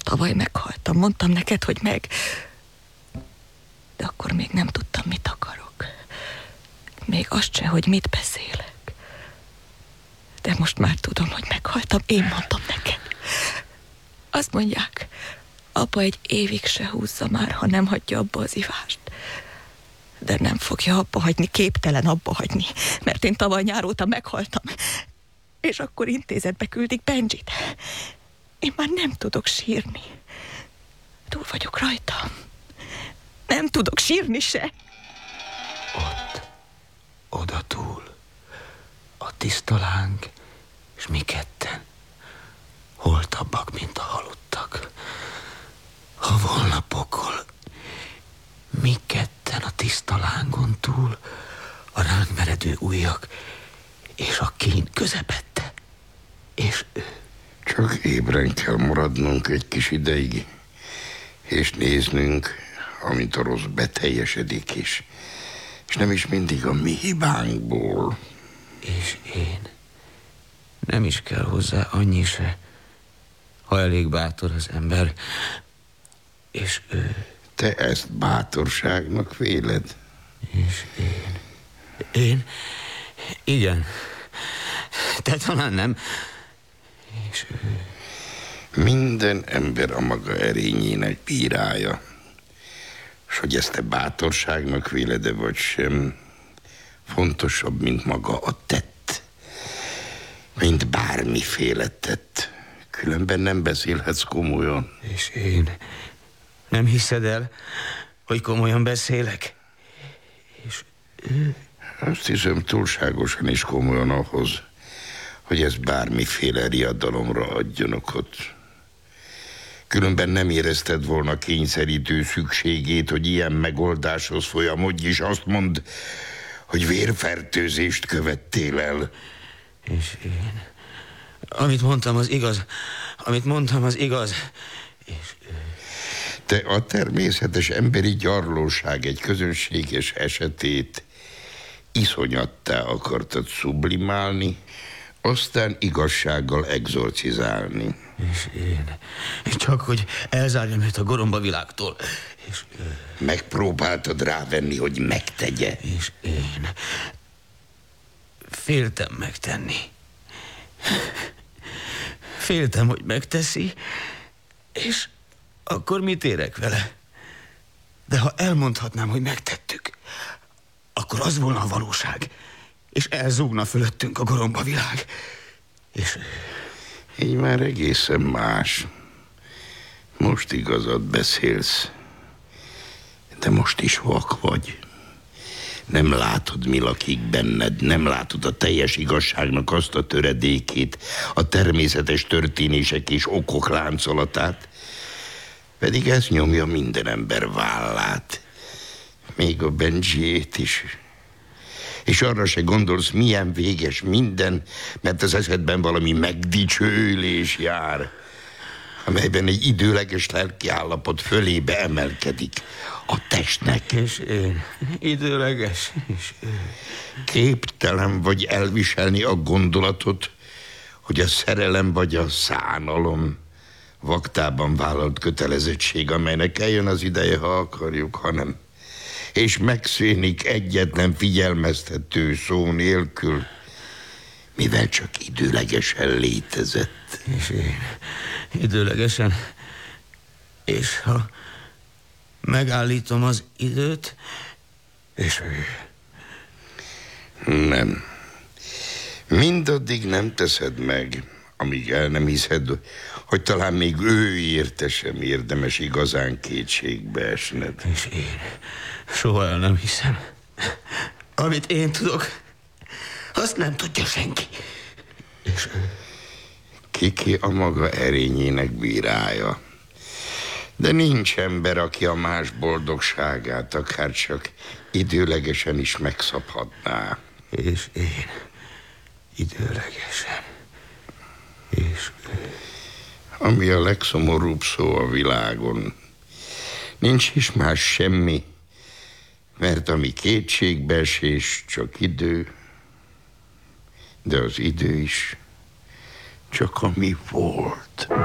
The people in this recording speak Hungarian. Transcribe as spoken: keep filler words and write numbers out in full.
Tavaly meghaltam, mondtam neked, hogy meg... De akkor még nem tudtam, mit akarok. Még azt se, hogy mit beszélek. De most már tudom, hogy meghaltam, én mondtam neked. Azt mondják, apa egy évig se húzza már, ha nem hagyja abba az ivást. De nem fogja abba hagyni, képtelen abba hagyni, mert én tavaly nyár óta meghaltam. És akkor intézetbe küldik Benjit. Én már nem tudok sírni. Túl vagyok rajta. Nem tudok sírni se. Ott, oda túl, a tiszta láng, és mi ketten, holtabbak, mint a halottak. Ha volna pokol, mi ketten a tiszta lángon túl, a ránk meredő ujjak, és a kín közepette, és ő. Csak ébren kell maradnunk egy kis ideig, és néznünk, amint a rossz beteljesedik is, és nem is mindig a mi hibánkból. És én. Nem is kell hozzá annyi se, ha elég bátor az ember, és ő. Te ezt bátorságnak véled? És én. Én? Igen. Te talán nem. És ő. Minden ember a maga erényének bírája. És hogy ezt te bátorságnak véled-e vagy sem, fontosabb, mint maga a tett. Mint bármiféle tett. Különben nem beszélhetsz komolyan. És én. Nem hiszed el, hogy komolyan beszélek? És ő. Azt hiszem, túlságosan is komolyan ahhoz, hogy ez bármiféle riadalomra adjon okot. Különben nem érezted volna kényszerítő szükségét, hogy ilyen megoldáshoz folyamodj, és azt mondd, hogy vérfertőzést követtél el. És én. Amit mondtam, az igaz. Amit mondtam, az igaz. És ő. Te a természetes emberi gyarlóság egy közönséges esetét iszonyattá akartad sublimálni, aztán igazsággal exorcizálni. És én. Csak hogy elzárjam őt a goromba világtól. És ő. Megpróbáltad rávenni, hogy megtegye. És én. Féltem megtenni. Féltem, hogy megteszi, és akkor mit érek vele? De ha elmondhatnám, hogy megtettük, akkor az volna a valóság, és elzúgna fölöttünk a goromba világ. És így már egészen más. Most igazad beszélsz, de most is vak vagy. Nem látod, mi lakik benned, nem látod a teljes igazságnak azt a töredékét, a természetes történések és okok láncolatát. Pedig ez nyomja minden ember vállát, még a Benjiét is. És arra se gondolsz, milyen véges minden, mert az eszedben valami megdicsőülés jár, amelyben egy időleges lelkiállapot fölébe emelkedik a testnek. És én. Időleges. És ő. Képtelen vagy elviselni a gondolatot, hogy a szerelem vagy a szánalom vaktában vállalt kötelezettség, amelynek eljön az ideje, ha akarjuk, hanem és megszűnik egyetlen figyelmeztető szó nélkül, mivel csak időlegesen létezett. És én. Időlegesen. És ha megállítom az időt, és ő. Nem. Mindaddig nem teszed meg, amíg el nem hiszed, hogy talán még ő érte sem érdemes igazán kétségbe esned. És én soha el nem hiszem. Amit én tudok, azt nem tudja senki. És ő. Kiki a maga erényének bírája. De nincs ember, aki a más boldogságát akár csak időlegesen is megszabhatná. És én. Időlegesen. És ő. Ami a legszomorúbb szó a világon. Nincs is más semmi, mert ami kétségbeesés, csak idő, de az idő is csak ami volt.